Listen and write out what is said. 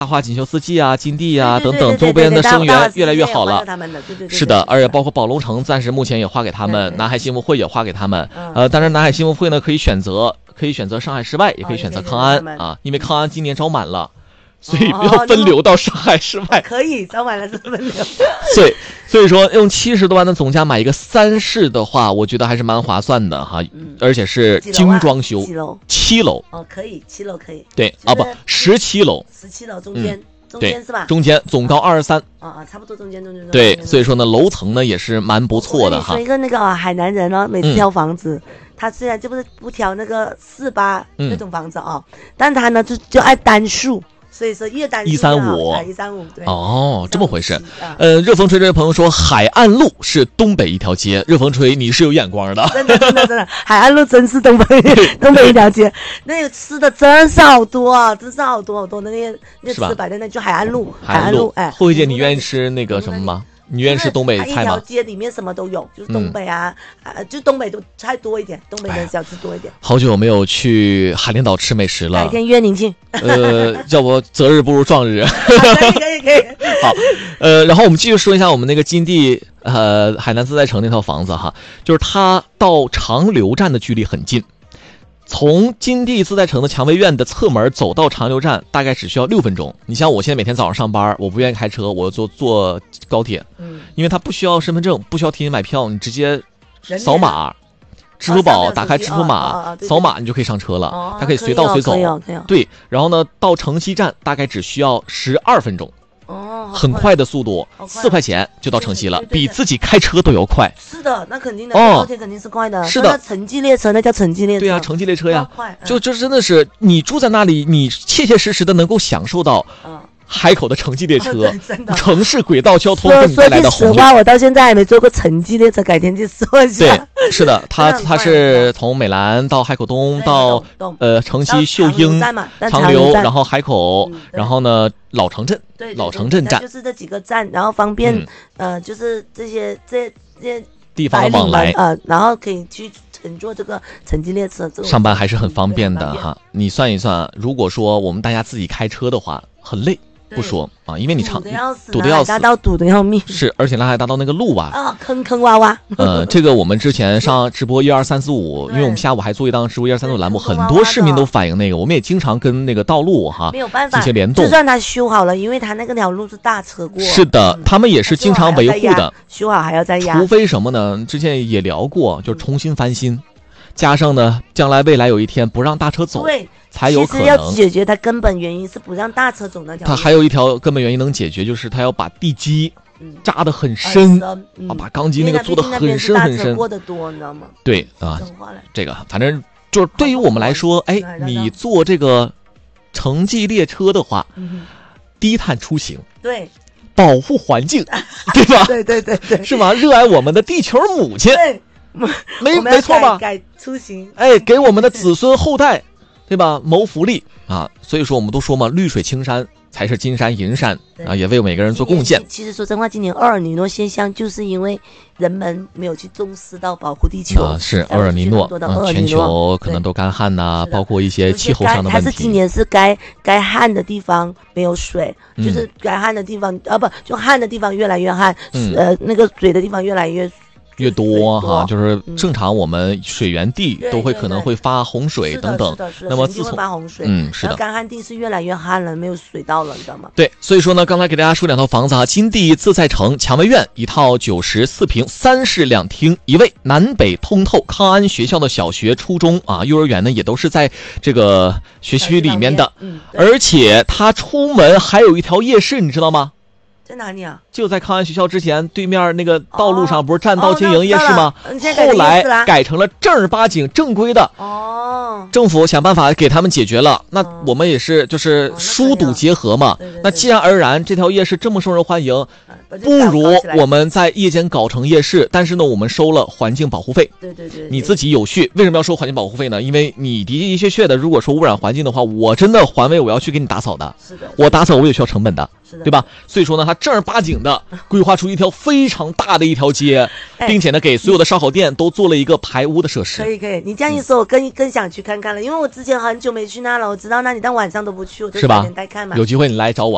大话锦绣四季啊、金地啊等等周边的生源越来越好了。是的，而且包括宝龙城暂时目前也划给他们，南海幸福会也划给他们。当然南海幸福会呢可以选择上海市外，也可以选择康安啊，因为康安今年招满了。所以要分流到上海市外， 可以招满了是分流。 所以说用70多万的总价买一个3室的话，我觉得还是蛮划算的哈，而且是精装修。7楼哦，可以7楼可以。 对啊，不17楼 ，17楼中间是吧？ 中间总高23。 差不多中间。 对，所以说呢，楼层呢也是蛮不错的哈。 说一个那个海南人哦，每次挑房子，他虽然就不挑那个48那种房子哦，但他呢就爱单数。所以说越单135对哦，这么回事。热风吹这位朋友说海岸路是东北一条街，热风吹你是有眼光的， 真的，海岸路真是东北一条街，那个吃的真是好多啊，真是好多那个吃摆在那就海岸路， 后一届你愿意吃那个什么吗？你愿意吃东北菜吗？ 一条街里面什么都有，就是东北就东北都菜多一点，东北的小吃多一点。 好久没有去海陵岛吃美食了， 改天约您去。 要不择日不如撞日。 可以。 好，然后我们继续说一下我们那个金地海南自在城那套房子哈，就是它到长流站的距离很近。从金地自在城的蔷薇苑的侧门走到长流站，大概只需要6分钟。你像我现在每天早上上班，我不愿意开车，我坐高铁，因为它不需要身份证，不需要提前买票，你直接扫码，支付宝打开支付码，扫码你就可以上车了，它可以随到随走。对，然后呢，到城西站大概只需要12分钟。很快的速度，4块钱就到城西了，比自己开车都要快。 是的，那肯定的，高铁肯定是快的。 是的， 城际列车那叫城际列车。 对呀，城际列车呀，就真的是你住在那里，你切切实实的能够享受到。海口的城际列车，城市轨道交通给你带来的红利。 说句实话，我到现在还没坐过城际列车，改天去说一下。 对，是的，它是从美兰到海口东到城西秀英长流，然后海口，然后呢老城镇站， 就是这几个站，然后方便就是这些地方的往来然后可以去乘坐这个城际列车， 上班还是很方便的哈。你算一算，如果说我们大家自己开车的话，很累。不说啊，因为你堵得要死， 大道堵得要命。 是，而且南海大道那个路吧， 坑洼洼。 这个我们之前上直播12345，因为我们下午还做一档直播12345栏目，很多市民都反映那个，我们也经常跟那个道路没有办法进行联动。 就算它修好了，因为它那个条路是大车过。 是的，他们也是经常维护的， 修好还要再压。 除非什么呢？之前也聊过，就是重新翻新，加上呢，将来未来有一天不让大车走。 对。 才有可能要解决它根本原因是不让大车走那条路。 它还有一条根本原因能解决，就是它要把地基扎得很深，把钢筋那个做得很深很深。 过得多，你知道吗？ 对啊，这个反正就是对于我们来说，你坐这个城际列车的话，低碳出行， 对， 保护环境，对吧？ 对， 是吗？热爱我们的地球母亲，没错吧？ 改出行， 给我们的子孙后代。对吧？谋福利啊，所以说我们都说嘛，绿水青山才是金山银山啊，也为每个人做贡献。 其实说真话，今年厄尔尼诺现象就是因为人们没有去重视到保护地球是厄尔尼诺，全球可能都干旱呐，包括一些气候上的问题。 它是今年是该旱的地方没有水，就是该旱的地方就旱的地方越来越旱，那个水的地方越来越多哈，就是正常我们水源地都会可能会发洪水等等。那么自从发洪水， 是的， 干旱地是越来越旱了，没有水稻了，你知道吗？ 对，所以说呢，刚才给大家说2套房子哈，金地自在城蔷薇苑一套94平，3室2厅1卫，南北通透，康安学校的小学、初中啊、幼儿园呢也都是在这个学区里面的，而且它出门还有一条夜市，你知道吗？ 在哪里啊？ 就在康安学校之前对面那个道路上，不是占道经营夜市吗？后来改成了正儿八经正规的。政府想办法给他们解决了。那我们也是就是疏堵结合嘛。那既然而然这条夜市这么受人欢迎，不如我们在夜间搞成夜市，但是呢，我们收了环境保护费。 对， 你自己有序。为什么要收环境保护费呢？因为你的确的，如果说污染环境的话，我真的环卫我要去给你打扫的。 是的， 我打扫我也需要成本的，对吧？所以说呢，它正儿八经的规划出一条非常大的一条街，并且呢，给所有的烧烤店都做了一个排污的设施。 可以，你这样一说，我更想去看看了，因为我之前很久没去那了，我知道那里，但晚上都不去，我就每天带看嘛。 有机会你来找我。